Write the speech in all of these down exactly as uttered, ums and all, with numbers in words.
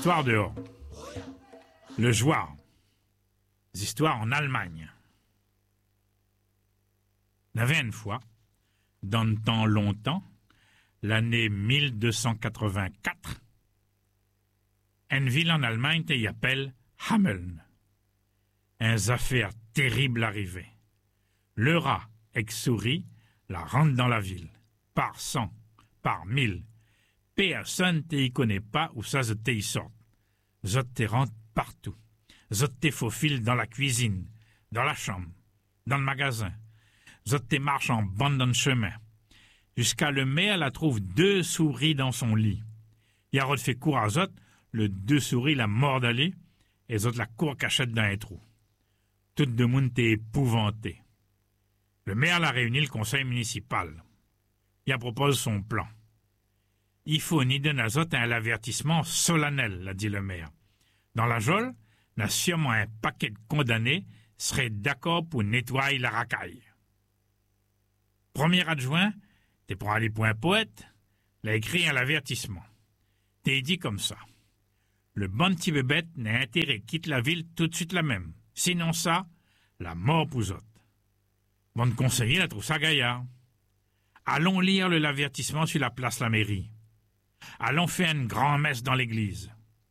histoires dehors. Le joueur. Les histoires en Allemagne. Il y avait une fois, dans le temps longtemps, l'année mille deux cent quatre-vingt-quatre, une ville en Allemagne qui appelle Hameln. Une affaire terrible arrivée. Le rat, ex-souris, la rentre dans la ville. Par cent, par mille. Personne ne connaît pas où ça se y sort. Zot te rentre partout. Zot te faufile dans la cuisine, dans la chambre, dans le magasin. Zot te marche en bande dans le chemin. Jusqu'à le maire la trouve deux souris dans son lit. Il a fait court à Zot, le deux souris la mord d'aller, et Zot la court cachette dans un trou. Tout le monde était épouvanté. Le maire l'a réuni le conseil municipal. Il a proposé son plan. Il faut ni donner à Zot un avertissement solennel, l'a dit le maire. Dans la geôle, n'a sûrement un paquet de condamnés serait d'accord pour nettoyer la racaille. Premier adjoint, t'es pour aller pour un poète, l'a écrit un avertissement. T'es dit comme ça. Le bon petit bébête n'a intérêt quitte la ville tout de suite la même. Sinon ça, la mort pour Zot. Bon conseiller la trouve ça gaillard. Allons lire le l'avertissement sur la place la mairie. Allons faire une grande messe dans l'église.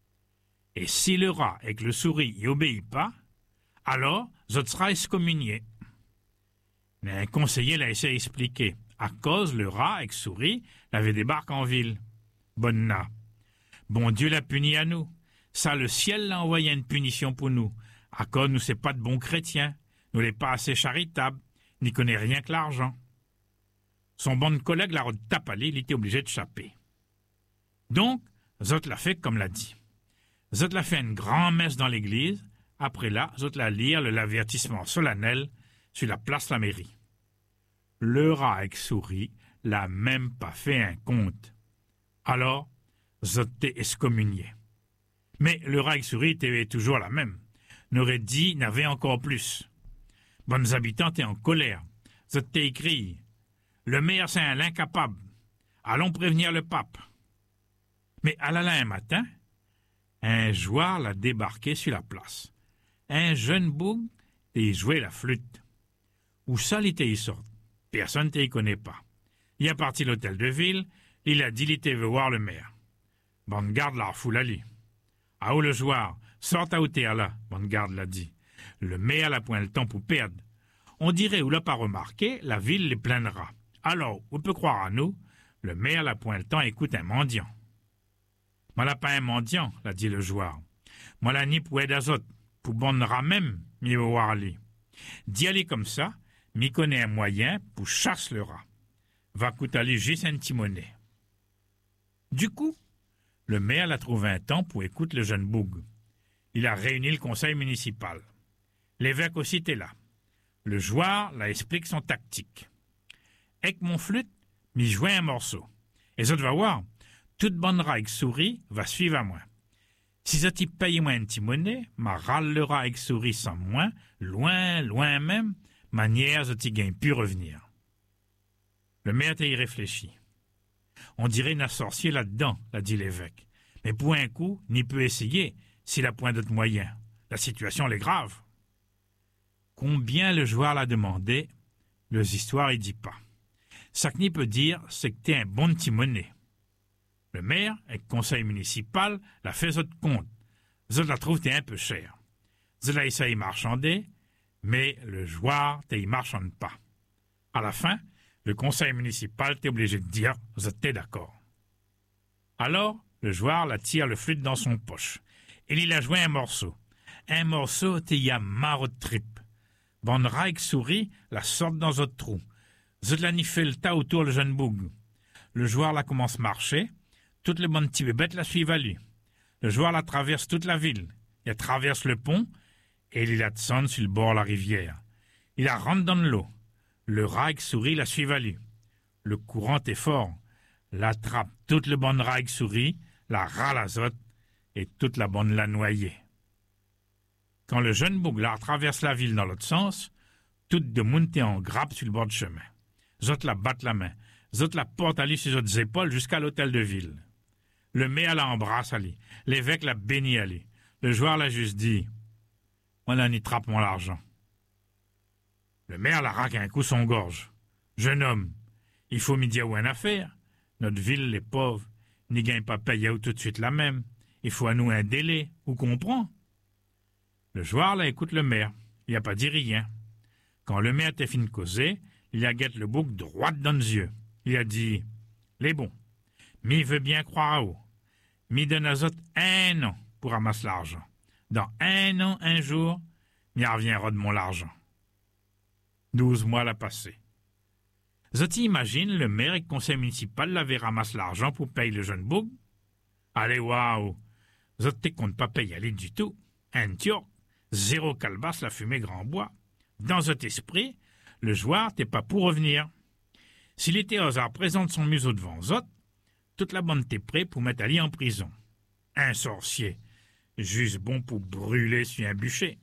Et si le rat et que le souris y obéit pas, alors Zot sera excommunié. Mais un conseiller l'a essayé d'expliquer. À cause le rat et le souris l'avait débarqué en ville. Bonne na. Bon Dieu l'a puni à nous. Ça, le ciel l'a envoyé une punition pour nous. À cause nous c'est pas de bons chrétiens. Nous n'est pas assez charitables. N'y connaît rien que l'argent. Son bon collègue l'a retapalé, il était obligé de chapper. Donc, Zot l'a fait comme l'a dit. Zot l'a fait une grande messe dans l'église. Après là, Zot l'a lire le l'avertissement solennel sur la place la mairie. Le rat avec souris l'a même pas fait un compte. Alors, Zot t'est excommunié. Mais le rat avec souris était toujours la même. N'aurait dit, n'avait encore plus. Bonnes habitants étaient en colère. Zot t'est écrit. Le maire c'est un incapable. Allons prévenir le pape. Mais à la là un matin, un joueur l'a débarqué sur la place. Un jeune boug et jouait la flûte. Où ça l'était y sort? Personne ne connaît pas. Il est parti l'hôtel de ville, il a dit qu'il veut voir le maire. Bonne garde la foule à lui. Ah où le joueur, sort à outer là, bonne garde l'a dit. Le maire l'a point le temps pour perdre. On dirait ou l'a pas remarqué, la ville les plaindra. Alors, on peut croire à nous, le maire l'a point le temps écoute un mendiant. Moi l'a pas un mendiant, l'a dit le joueur. Moi l'a ni pour aider Zot, pour bonne rat même, mi voir lui. D'y aller comme ça, mi connaît un moyen pour chasse le rat. Va coûter aller juste un petit monnaie. Du coup, le maire l'a trouvé un temps pour écouter le jeune boug. Il a réuni le conseil municipal. L'évêque aussi était là. Le joueur l'a expliqué son tactique. Avec mon flûte, mi jouait un morceau. Et Zot va voir, toute bonne rat avec souris va suivre à moi. Si Zot y paye moi un petit monnaie, ma râle le rat avec souris sans moi, loin, loin même, manière Zot y gagne pu revenir. Le maire y réfléchit. On dirait un sorcier là-dedans, l'a dit l'évêque. Mais pour un coup, n'y peut essayer, s'il a point d'autre moyen. La situation elle est grave. Combien le joueur l'a demandé, les histoires y dit pas. Ça que n'y peut dire, c'est que t'es un bon petit monnaie. Le maire, avec le conseil municipal, l'a fait Zot compte. Zot la trouve t'es un peu cher. Zot l'a essayé marchander, mais le joueur t'es y marchande pas. À la fin, le conseil municipal t'est obligé de dire Zot t'es d'accord. Alors, le joueur la tire le flûte dans son poche. Et il a joué un morceau. Un morceau t'es y a marre de trip. Bonne rat avec souris la sorte dans Zot trou. Zot la n'y fait le tas autour le jeune boug. Le joueur la commence marcher. Toutes les bonnes petits bébêtes la suivent à lui. Le joueur la traverse toute la ville. Il traverse le pont et il la descend sur le bord de la rivière. Il la rentre dans l'eau. Le rat avec souris la suivent à lui. Le courant est fort. L'attrape toute le bonne rat avec souris, la râle à Zot et toute la bonne la noyée. Quand le jeune bouglard traverse la ville dans l'autre sens, toute de monter en grappe sur le bord du chemin. Zot la batte la main. Zot la porte à lui sur ses épaules jusqu'à l'hôtel de ville. Le maire l'embrasse, allez. L'évêque l'a béni, allez. Le joueur l'a juste dit, on en y trappe mon l'argent. Le maire la raque un coup son gorge. Jeune homme, il faut m'y dire où une affaire. Notre ville, les pauvres, n'y gagnent pas payer tout de suite la même. Il faut à nous un délai, ou comprend. Le joueur là écoute le maire. Il a pas dit rien. Quand le maire était fini de causer, il a guette le bouc droit dans les yeux. Il a dit, les bons, mi veut bien croire à vous. Mi donne à autres un an pour ramasser l'argent. Dans un an, un jour, mi reviendra de mon argent. Douze mois l'a passé. Zoti imagine le maire et le conseil municipal l'avaient ramassé l'argent pour payer le jeune bouc. Allez, waouh! Zoti compte pas payer aller du tout. Un tior, zéro calebasse la fumée grand bois. Dans cet esprit, le joueur t'es pas pour revenir. S'il était au hasard présente son museau devant Zot, toute la bande t'est prêt pour mettre Ali en prison. Un sorcier, juste bon pour brûler sur un bûcher.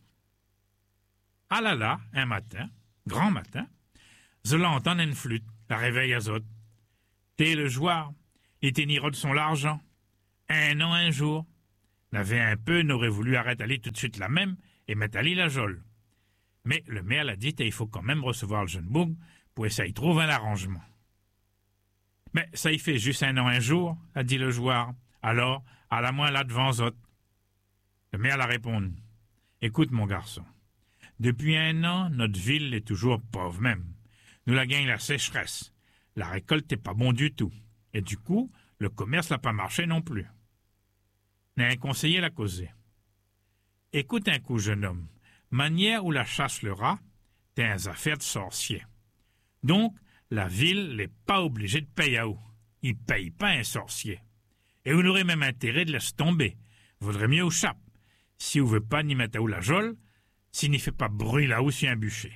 Ah là là, un matin, grand matin, Zola entend une flûte, la réveille à Zot. T'es le joueur, il t'énira de son l'argent. Un an, un jour. L'avait un peu, n'aurait voulu arrêter Ali tout de suite la même et mettre Ali la jole. Mais le maire l'a dit et il faut quand même recevoir le jeune boug pour essayer de trouver un arrangement. Mais ça y fait juste un an, un jour, a dit le joueur. Alors, à la moins là devant Zot. Le maire l'a répondu. Écoute, mon garçon, depuis un an, notre ville est toujours pauvre même. Nous la gagne la sécheresse. La récolte n'est pas bon du tout. Et du coup, le commerce n'a pas marché non plus. N'a un conseiller l'a causé. Écoute un coup, jeune homme. Manière où la chasse le rat, t'es un affaire de sorcier. Donc, la ville n'est pas obligée de payer à vous. Il paye pas un sorcier. Et vous n'aurez même intérêt de laisser tomber. Vaudrait mieux au chape. Si vous veut pas ni mettre à vous la jole, s'il n'y fait pas bruit là-haut sur un bûcher.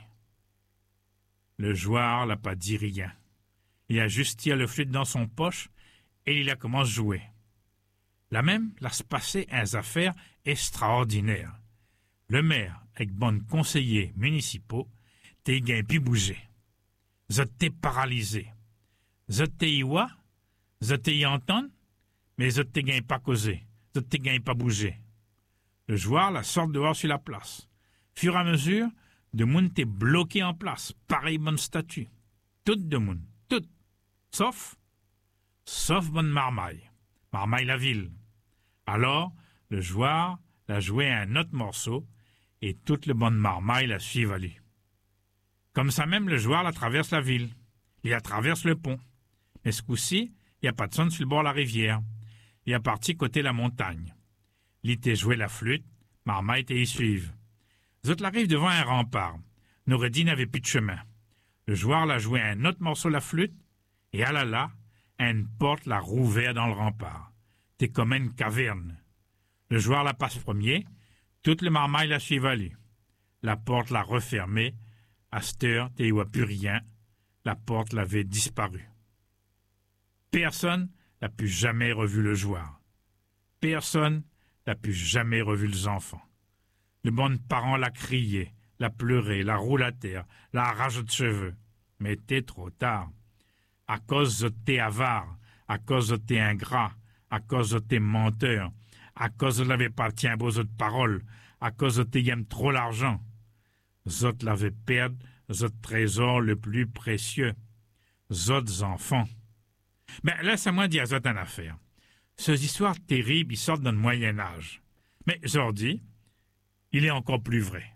Le joueur n'a pas dit rien. Il a juste tiré le flûte dans son poche et il a commencé à jouer. Là même, là se passait un affaire extraordinaire. Le maire, avec bon conseillers municipaux, t'es gain pu bouger. Zot t'es paralysé. Zot t'es y wa, zot t'es y entendre, mais zot t'es gain pas causé, zot t'es gain pas bouger. Le joueur la sort dehors sur la place. Fur et à mesure, de moun t'es bloqué en place, pareil bonne statue. Toute de moun, toute. Sauf, sauf bonne marmaille. Marmaille la ville. Alors, le joueur l'a joué à un autre morceau et toute le bonne marmaille la suivent à lui. Comme ça même, le joueur la traverse la ville. Il la traverse le pont. Mais ce coup-ci, il n'y a pas de son sur le bord de la rivière. Il est parti côté la montagne. Il était joué la flûte, marmaille et y suivent. Les autres arrivent devant un rempart. Noureddin n'avait plus de chemin. Le joueur l'a joué un autre morceau la flûte, et à la là, une porte l'a rouvert dans le rempart. T'es comme une caverne. Le joueur la passe premier, toute le marmaille la suivent à lui. La porte l'a refermée. À cette heure, t'y vois plus rien. La porte l'avait disparu. Personne n'a plus jamais revu le joueur. Personne n'a plus jamais revu les enfants. Le bon parent l'a crié, l'a pleuré, l'a roulé à terre, l'a arraché de cheveux. Mais t'es trop tard. À cause de tes avares, à cause de tes ingrats, à cause de tes menteurs, à cause de l'avait pas tient beaux autres paroles, à cause de tes aimes trop l'argent. Zot l'avait perdu, zot trésor le plus précieux, zot enfants. Mais laisse-moi dire zot une affaire. Ces histoires terribles, ils sortent dans le Moyen-Âge. Mais aujourd'hui, il est encore plus vrai.